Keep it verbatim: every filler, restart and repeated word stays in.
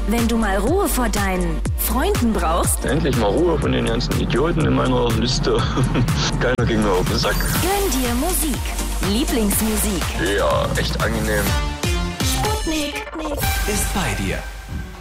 Wenn du mal Ruhe vor deinen Freunden brauchst, endlich mal Ruhe von den ganzen Idioten in meiner Liste. Keiner ging mir auf den Sack. gönn dir Musik. Lieblingsmusik. Ja, echt angenehm. Sputnik ist bei dir.